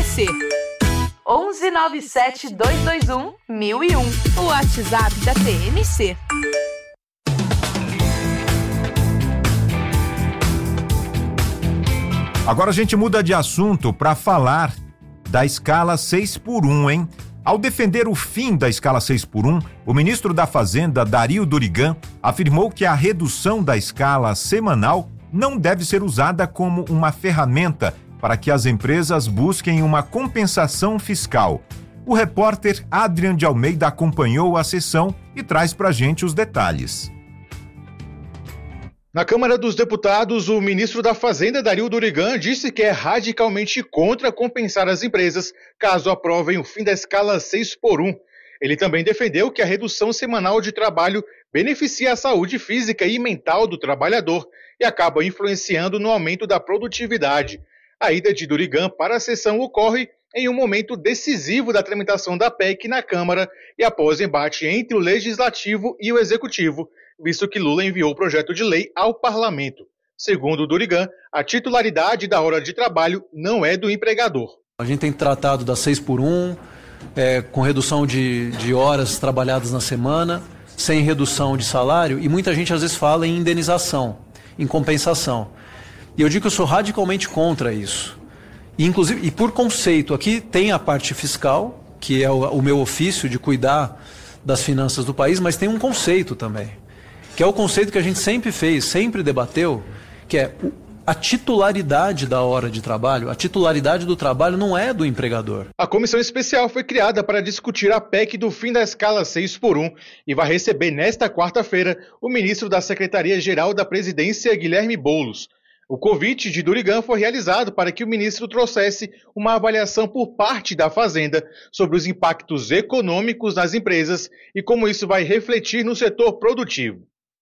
TMC. 1197-221-1001, o WhatsApp da TMC. Agora a gente muda de assunto para falar da escala 6x1, hein? Ao defender o fim da escala 6x1, o ministro da Fazenda, Dario Durigan, afirmou que a redução da escala semanal não deve ser usada como uma ferramenta para que as empresas busquem uma compensação fiscal. O repórter Adrian de Almeida acompanhou a sessão e traz pra gente os detalhes. Na Câmara dos Deputados, o ministro da Fazenda, Dario Durigan, disse que é radicalmente contra compensar as empresas caso aprovem o fim da escala 6x1. Ele também defendeu que a redução semanal de trabalho beneficia a saúde física e mental do trabalhador e acaba influenciando no aumento da produtividade. A ida de Durigan para a sessão ocorre em um momento decisivo da tramitação da PEC na Câmara e após embate entre o Legislativo e o Executivo, visto que Lula enviou o projeto de lei ao Parlamento. Segundo Durigan, a titularidade da hora de trabalho não é do empregador. A gente tem tratado da 6x1, com redução de horas trabalhadas na semana, sem redução de salário, e muita gente às vezes fala em indenização, em compensação. E eu digo que eu sou radicalmente contra isso. E por conceito, aqui tem a parte fiscal, que é o meu ofício de cuidar das finanças do país, mas tem um conceito também, que é o conceito que a gente sempre fez, sempre debateu, que é a titularidade da hora de trabalho. A titularidade do trabalho não é do empregador. A comissão especial foi criada para discutir a PEC do fim da escala 6x1 e vai receber nesta quarta-feira o ministro da Secretaria-Geral da Presidência, Guilherme Boulos. O convite de Durigan foi realizado para que o ministro trouxesse uma avaliação por parte da Fazenda sobre os impactos econômicos nas empresas e como isso vai refletir no setor produtivo.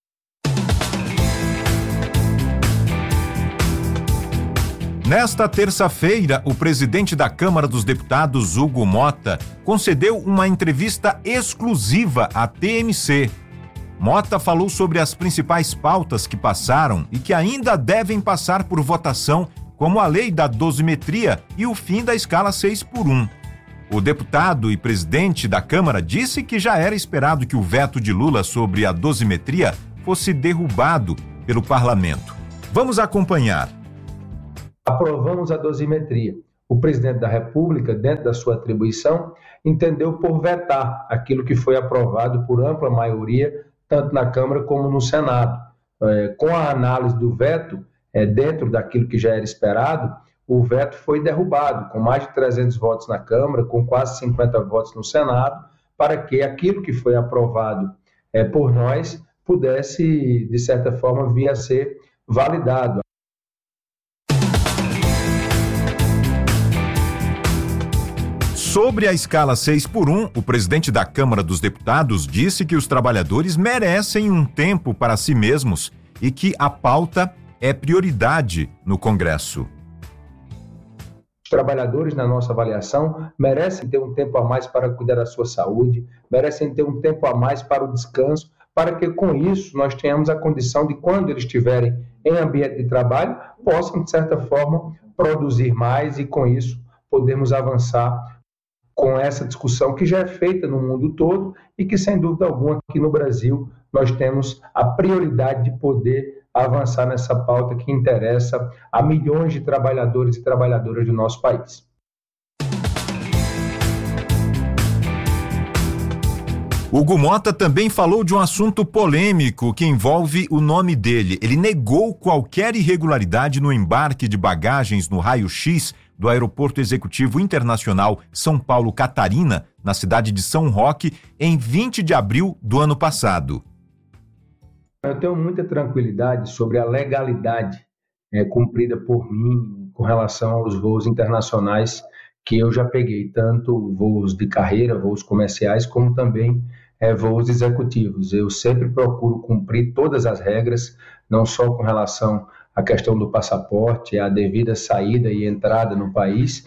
Nesta terça-feira, o presidente da Câmara dos Deputados, Hugo Mota, concedeu uma entrevista exclusiva à TMC. Mota falou sobre as principais pautas que passaram e que ainda devem passar por votação, como a lei da dosimetria e o fim da escala 6x1. O deputado e presidente da Câmara disse que já era esperado que o veto de Lula sobre a dosimetria fosse derrubado pelo parlamento. Vamos acompanhar. Aprovamos a dosimetria. O presidente da República, dentro da sua atribuição, entendeu por vetar aquilo que foi aprovado por ampla maioria, tanto na Câmara como no Senado. Com a análise do veto, dentro daquilo que já era esperado, o veto foi derrubado, com mais de 300 votos na Câmara, com quase 50 votos no Senado, para que aquilo que foi aprovado por nós pudesse, de certa forma, vir a ser validado. Sobre a escala 6x1, o presidente da Câmara dos Deputados disse que os trabalhadores merecem um tempo para si mesmos e que a pauta é prioridade no Congresso. Os trabalhadores, na nossa avaliação, merecem ter um tempo a mais para cuidar da sua saúde, merecem ter um tempo a mais para o descanso, para que com isso nós tenhamos a condição de, quando eles estiverem em ambiente de trabalho, possam, de certa forma, produzir mais e com isso podermos avançar com essa discussão que já é feita no mundo todo e que, sem dúvida alguma, aqui no Brasil, nós temos a prioridade de poder avançar nessa pauta que interessa a milhões de trabalhadores e trabalhadoras do nosso país. Hugo Mota também falou de um assunto polêmico que envolve o nome dele. Ele negou qualquer irregularidade no embarque de bagagens no raio-x do Aeroporto Executivo Internacional São Paulo Catarina, na cidade de São Roque, em 20 de abril do ano passado. Eu tenho muita tranquilidade sobre a legalidade cumprida por mim com relação aos voos internacionais que eu já peguei, tanto voos de carreira, voos comerciais, como também voos executivos. Eu sempre procuro cumprir todas as regras, não só com relação à questão do passaporte, a devida saída e entrada no país.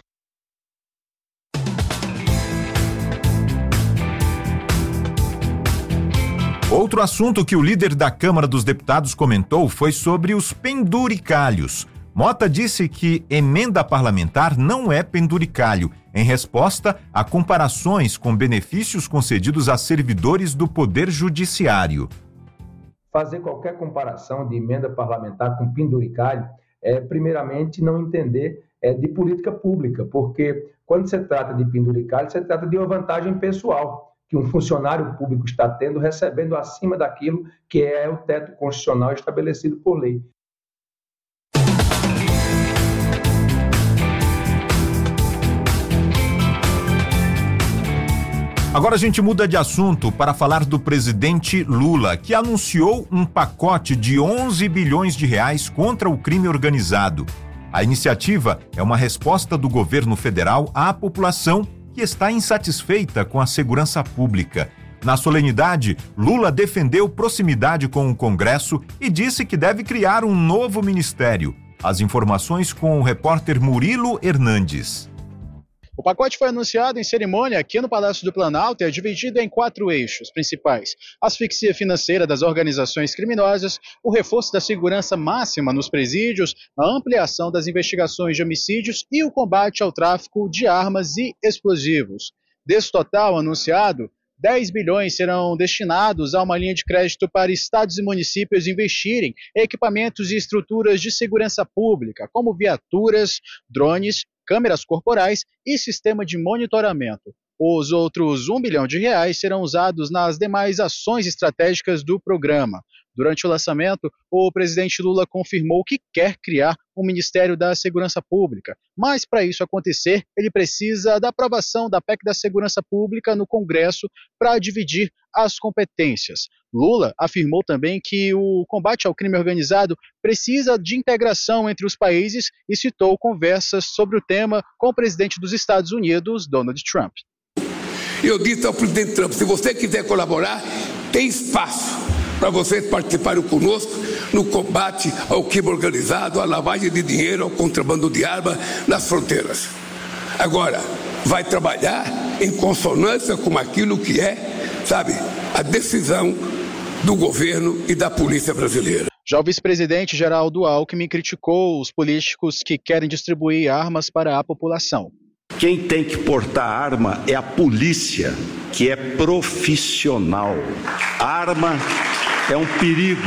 Outro assunto que o líder da Câmara dos Deputados comentou foi sobre os penduricalhos. Mota disse que emenda parlamentar não é penduricalho, em resposta a comparações com benefícios concedidos a servidores do Poder Judiciário. Fazer qualquer comparação de emenda parlamentar com penduricalho é, primeiramente, não entender de política pública, porque quando se trata de penduricalho, se trata de uma vantagem pessoal que um funcionário público está tendo, recebendo acima daquilo que é o teto constitucional estabelecido por lei. Agora a gente muda de assunto para falar do presidente Lula, que anunciou um pacote de 11 bilhões de reais contra o crime organizado. A iniciativa é uma resposta do governo federal à população que está insatisfeita com a segurança pública. Na solenidade, Lula defendeu proximidade com o Congresso e disse que deve criar um novo ministério. As informações com o repórter Murilo Hernandes. O pacote foi anunciado em cerimônia aqui no Palácio do Planalto e é dividido em 4 eixos principais: a asfixia financeira das organizações criminosas, o reforço da segurança máxima nos presídios, a ampliação das investigações de homicídios e o combate ao tráfico de armas e explosivos. Desse total anunciado, 10 bilhões serão destinados a uma linha de crédito para estados e municípios investirem em equipamentos e estruturas de segurança pública, como viaturas, drones, câmeras corporais e sistema de monitoramento. Os outros 1 bilhão de reais serão usados nas demais ações estratégicas do programa. Durante o lançamento, o presidente Lula confirmou que quer criar um Ministério da Segurança Pública, mas para isso acontecer, ele precisa da aprovação da PEC da Segurança Pública no Congresso para dividir as competências. Lula afirmou também que o combate ao crime organizado precisa de integração entre os países e citou conversas sobre o tema com o presidente dos Estados Unidos, Donald Trump. Eu disse ao presidente Trump, se você quiser colaborar, tem espaço para vocês participarem conosco no combate ao crime organizado, à lavagem de dinheiro, ao contrabando de arma nas fronteiras. Agora, vai trabalhar em consonância com aquilo que é, a decisão do governo e da polícia brasileira. Já o vice-presidente Geraldo Alckmin criticou os políticos que querem distribuir armas para a população. Quem tem que portar arma é a polícia, que é profissional. A arma é um perigo.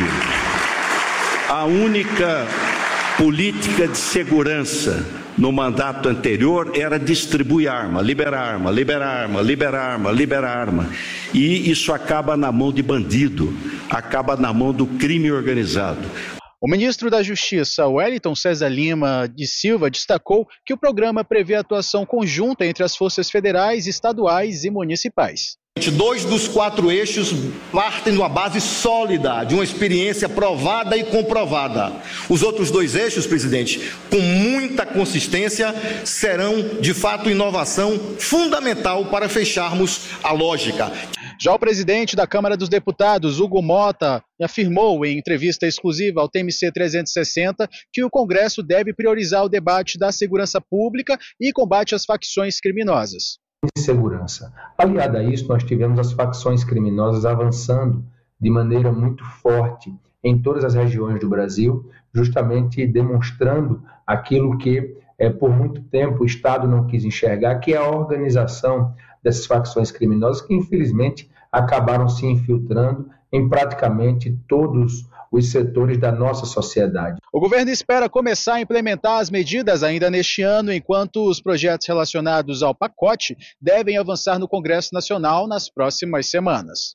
A única política de segurança no mandato anterior era distribuir arma, liberar arma, liberar arma, liberar arma, liberar arma. E isso acaba na mão de bandido, acaba na mão do crime organizado. O ministro da Justiça, Wellington César Lima de Silva, destacou que o programa prevê atuação conjunta entre as forças federais, estaduais e municipais. 2 dos 4 eixos partem de uma base sólida, de uma experiência provada e comprovada. Os outros 2 eixos, presidente, com muita consistência, serão, de fato, inovação fundamental para fecharmos a lógica. Já o presidente da Câmara dos Deputados, Hugo Mota, afirmou em entrevista exclusiva ao TMC 360 que o Congresso deve priorizar o debate da segurança pública e combate às facções criminosas. Segurança. Aliado a isso, nós tivemos as facções criminosas avançando de maneira muito forte em todas as regiões do Brasil, justamente demonstrando aquilo que por muito tempo o Estado não quis enxergar, que é a organização dessas facções criminosas que infelizmente acabaram se infiltrando em praticamente todos os setores da nossa sociedade. O governo espera começar a implementar as medidas ainda neste ano, enquanto os projetos relacionados ao pacote devem avançar no Congresso Nacional nas próximas semanas.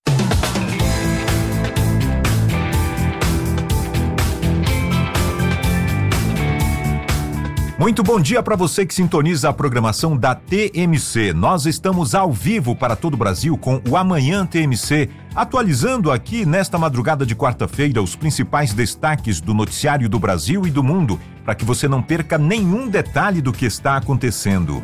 Muito bom dia para você que sintoniza a programação da TMC. Nós estamos ao vivo para todo o Brasil com o Amanhã TMC, atualizando aqui nesta madrugada de quarta-feira os principais destaques do noticiário do Brasil e do mundo, para que você não perca nenhum detalhe do que está acontecendo.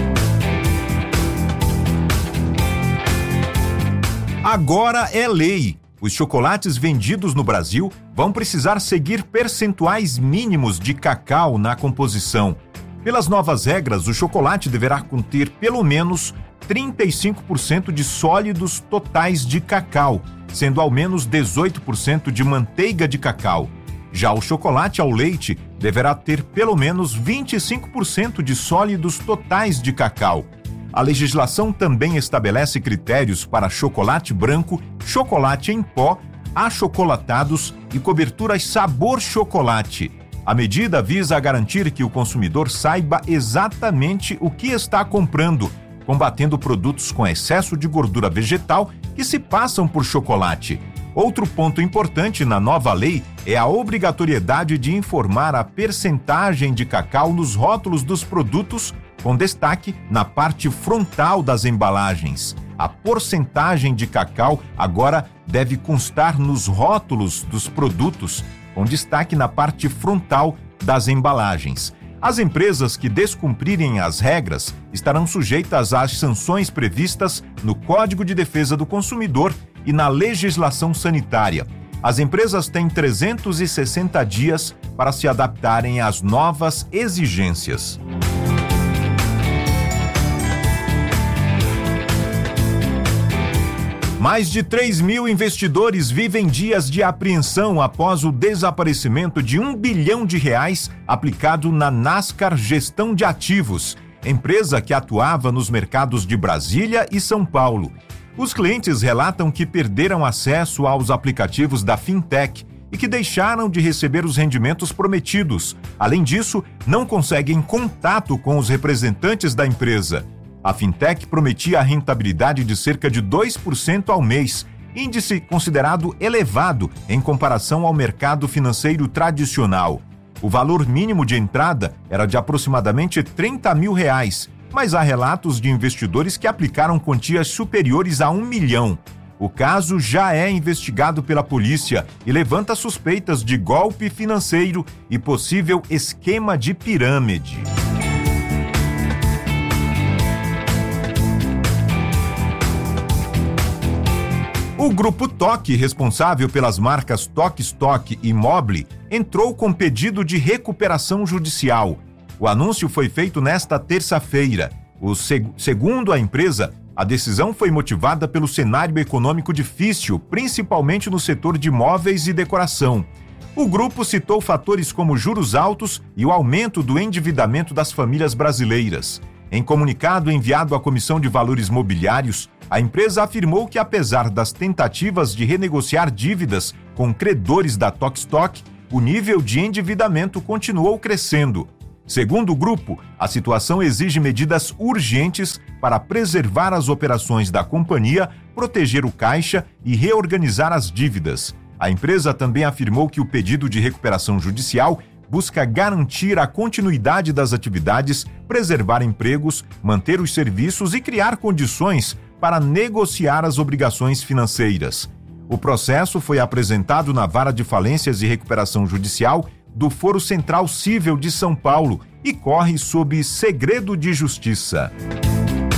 Agora é lei. Os chocolates vendidos no Brasil vão precisar seguir percentuais mínimos de cacau na composição. Pelas novas regras, o chocolate deverá conter pelo menos 35% de sólidos totais de cacau, sendo ao menos 18% de manteiga de cacau. Já o chocolate ao leite deverá ter pelo menos 25% de sólidos totais de cacau. A legislação também estabelece critérios para chocolate branco, chocolate em pó, achocolatados e coberturas sabor chocolate. A medida visa garantir que o consumidor saiba exatamente o que está comprando, combatendo produtos com excesso de gordura vegetal que se passam por chocolate. Outro ponto importante na nova lei é a obrigatoriedade de informar a percentagem de cacau nos rótulos dos produtos, com destaque na parte frontal das embalagens. A porcentagem de cacau agora deve constar nos rótulos dos produtos, com destaque na parte frontal das embalagens. As empresas que descumprirem as regras estarão sujeitas às sanções previstas no Código de Defesa do Consumidor e na legislação sanitária. As empresas têm 360 dias para se adaptarem às novas exigências. Mais de 3 mil investidores vivem dias de apreensão após o desaparecimento de R$1 bilhão aplicado na NASCAR Gestão de Ativos, empresa que atuava nos mercados de Brasília e São Paulo. Os clientes relatam que perderam acesso aos aplicativos da Fintech e que deixaram de receber os rendimentos prometidos. Além disso, não conseguem contato com os representantes da empresa. A Fintech prometia a rentabilidade de cerca de 2% ao mês, índice considerado elevado em comparação ao mercado financeiro tradicional. O valor mínimo de entrada era de aproximadamente R$30 mil, mas há relatos de investidores que aplicaram quantias superiores a R$1 milhão. O caso já é investigado pela polícia e levanta suspeitas de golpe financeiro e possível esquema de pirâmide. O Grupo TOC, responsável pelas marcas Tok Stock e Mobile, entrou com pedido de recuperação judicial. O anúncio foi feito nesta terça-feira. Segundo a empresa, a decisão foi motivada pelo cenário econômico difícil, principalmente no setor de móveis e decoração. O grupo citou fatores como juros altos e o aumento do endividamento das famílias brasileiras. Em comunicado enviado à Comissão de Valores Mobiliários, a empresa afirmou que, apesar das tentativas de renegociar dívidas com credores da Tok Stock, o nível de endividamento continuou crescendo. Segundo o grupo, a situação exige medidas urgentes para preservar as operações da companhia, proteger o caixa e reorganizar as dívidas. A empresa também afirmou que o pedido de recuperação judicial busca garantir a continuidade das atividades, preservar empregos, manter os serviços e criar condições para negociar as obrigações financeiras. O processo foi apresentado na Vara de Falências e Recuperação Judicial do Foro Central Cível de São Paulo e corre sob segredo de justiça.